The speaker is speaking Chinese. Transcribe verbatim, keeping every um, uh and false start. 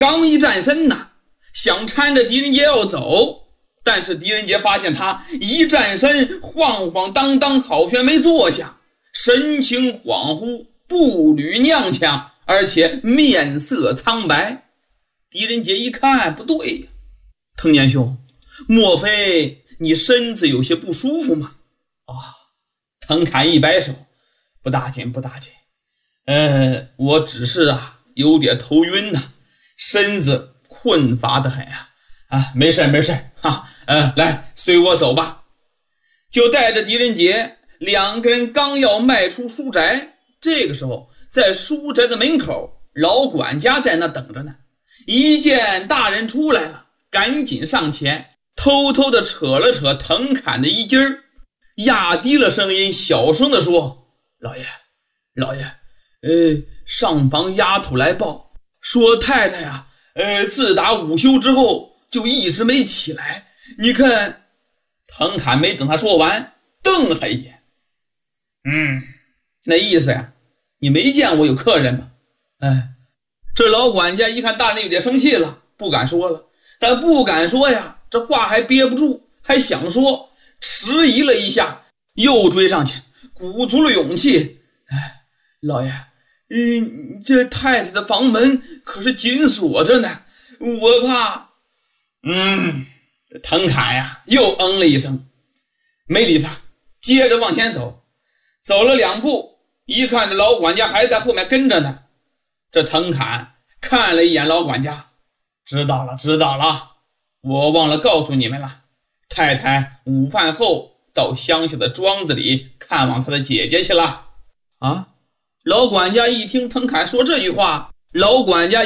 刚一站身呐，想搀着狄仁杰要走，但是狄仁杰发现他一站身晃晃荡荡，好悬没坐下，神情恍惚，步履踉跄，而且面色苍白。狄仁杰一看不对呀，藤年兄，莫非你身子有些不舒服吗？啊、哦，藤侃一摆手，不大紧不大紧，呃，我只是啊有点头晕呐、啊，身子困乏得很啊，啊，没事没事哈，呃，来随我走吧。就带着狄仁杰，两个人刚要迈出书宅，这个时候在书宅的门口，老管家在那等着呢。一见大人出来了，赶紧上前，偷偷的扯了扯藤侃的衣襟儿，压低了声音，小声的说：“老爷，老爷，呃，上房丫头来报，说太太呀、啊，呃，自打午休之后就一直没起来。你看。”藤侃没等他说完，瞪了他一眼。嗯，那意思呀，你没见我有客人吗？哎。这老管家一看大人有点生气了，不敢说了，但不敢说呀，这话还憋不住，还想说，迟疑了一下，又追上去，鼓足了勇气。哎，老爷，嗯，这太太的房门可是紧锁着呢，我怕……嗯，藤侃呀，又嗯了一声，没理他，接着往前走，走了两步，一看这老管家还在后面跟着呢。这藤侃看了一眼老管家，知道了知道了，我忘了告诉你们了，太太午饭后到乡下的庄子里看望她的姐姐去了。啊，老管家一听藤侃说这句话，老管家